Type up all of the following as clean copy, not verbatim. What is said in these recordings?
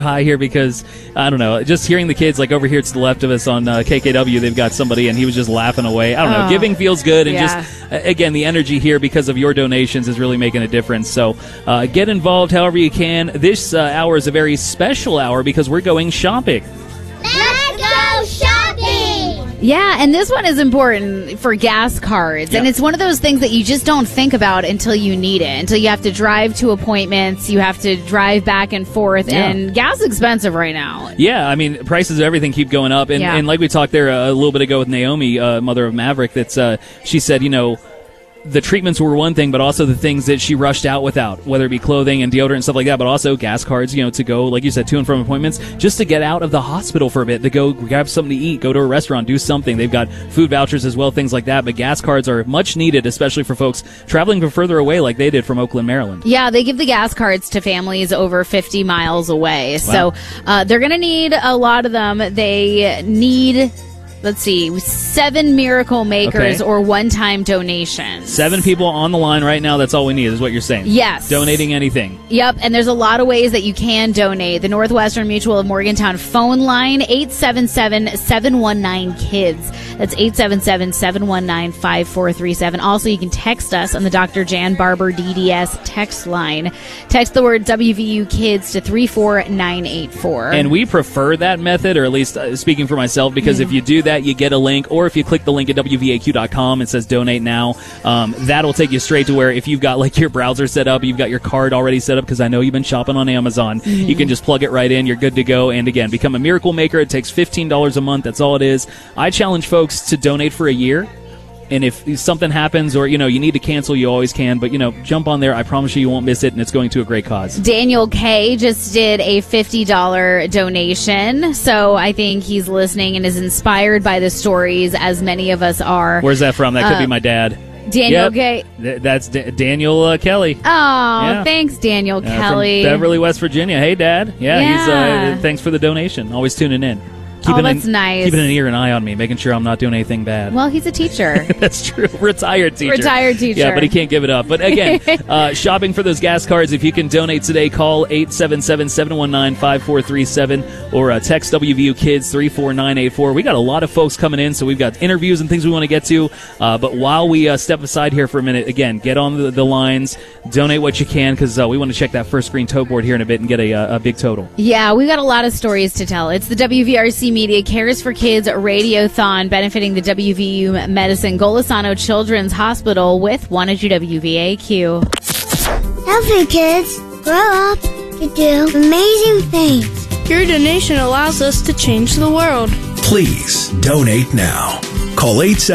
high here because, I don't know, just hearing the kids, like over here to the left of us on KKW, they've got somebody and he was just laughing away. I don't know, giving feels good, and just, again, the energy here because of your donations is really making a difference. So get involved however you can. This hour is a very special hour because we're going shopping. Let's go shopping! Yeah, and this one is important for gas cards. And it's one of those things that you just don't think about until you need it, until you have to drive to appointments, you have to drive back and forth, and gas is expensive right now. Yeah, I mean, prices of everything keep going up. And like we talked there a little bit ago with Naomi, mother of Maverick, that's she said, you know, the treatments were one thing, but also the things that she rushed out without, whether it be clothing and deodorant and stuff like that, but also gas cards, you know, to go, like you said, to and from appointments, just to get out of the hospital for a bit, to go grab something to eat, go to a restaurant, do something. They've got food vouchers as well, things like that, but gas cards are much needed, especially for folks traveling from further away like they did from Oakland, Maryland. Yeah, they give the gas cards to families over 50 miles away. Wow. So they're going to need a lot of them. They need... Let's see, 7 Miracle Makers or one-time donations. 7 people on the line right now. That's all we need is what you're saying. Yes. Donating anything. Yep, and there's a lot of ways that you can donate. The Northwestern Mutual of Morgantown phone line, 877-719-KIDS. That's 877-719-5437. Also, you can text us on the Dr. Jan Barber DDS text line. Text the word WVU KIDS to 34984. And we prefer that method, or at least speaking for myself, because if you do that, you get a link, or if you click the link at WVAQ.com, it says donate now. That'll take you straight to where if you've got like your browser set up, you've got your card already set up, because I know you've been shopping on Amazon. You can just plug it right in. You're good to go. And again, become a Miracle Maker. It takes $15 a month. That's all it is. I challenge folks to donate for a year. And if something happens or, you know, you need to cancel, you always can. But, you know, jump on there. I promise you won't miss it, and it's going to a great cause. Daniel K. just did a $50 donation. So I think he's listening and is inspired by the stories, as many of us are. Where's that from? That could be my dad. Daniel K. That's Daniel Kelly. Oh, thanks, Daniel Kelly. From Beverly, West Virginia. Hey, Dad. Yeah. He's thanks for the donation. Always tuning in. That's nice. Keeping an ear and eye on me, making sure I'm not doing anything bad. Well, he's a teacher. That's true. Retired teacher. Yeah, but he can't give it up. But again, shopping for those gas cards, if you can donate today, call 877-719-5437 or text WVU Kids 34984. We got a lot of folks coming in, so we've got interviews and things we want to get to. But while we step aside here for a minute, again, get on the lines, donate what you can, because we want to check that first screen tote board here in a bit and get a big total. Yeah, we've got a lot of stories to tell. It's the WVRC Media Cares for Kids Radiothon benefiting the WVU Medicine Golisano Children's Hospital with 102 WVAQ. Healthy kids grow up to do amazing things. Your donation allows us to change the world. Please donate now. Call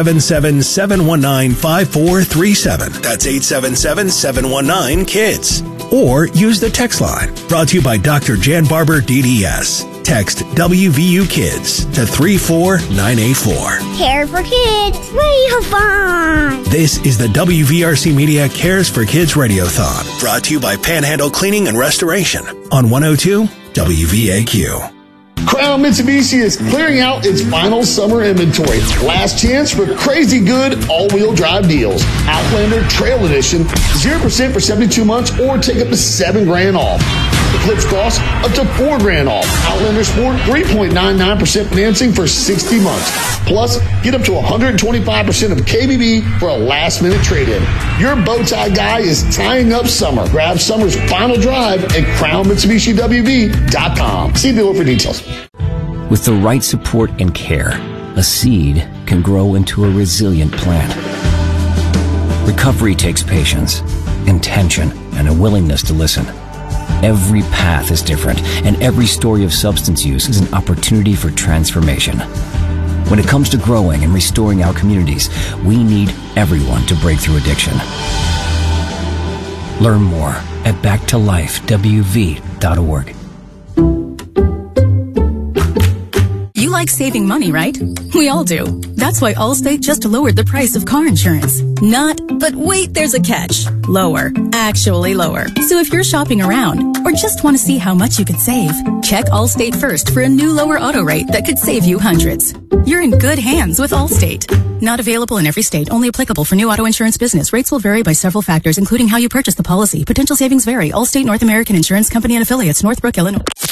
877-719-5437. That's 877-719-KIDS. Or use the text line. Brought to you by Dr. Jan Barber DDS. Text WVU Kids to 34984. Care for Kids Radiothon. This is the WVRC Media Cares for Kids Radiothon. Brought to you by Panhandle Cleaning and Restoration on 102 WVAQ. Crown Mitsubishi is clearing out its final summer inventory. Last chance for crazy good all-wheel drive deals. Outlander Trail Edition, 0% for 72 months or take up to $7,000 off. Eclipse Cross, up to $4,000 off. Outlander Sport, 3.99% financing for 60 months. Plus, get up to 125% of KBB for a last-minute trade-in. Your bow tie guy is tying up summer. Grab summer's final drive at CrownMitsubishiWV.com. See dealer for details. With the right support and care, a seed can grow into a resilient plant. Recovery takes patience, intention, and a willingness to listen. Every path is different, and every story of substance use is an opportunity for transformation. When it comes to growing and restoring our communities, we need everyone to break through addiction. Learn more at backtolifewv.org. You like saving money, right? We all do. That's why Allstate just lowered the price of car insurance. But wait, there's a catch. Lower. Actually lower. So if you're shopping around or just want to see how much you could save, check Allstate first for a new lower auto rate that could save you hundreds. You're in good hands with Allstate. Not available in every state. Only applicable for new auto insurance business. Rates will vary by several factors, including how you purchase the policy. Potential savings vary. Allstate North American Insurance Company and Affiliates, Northbrook, Illinois.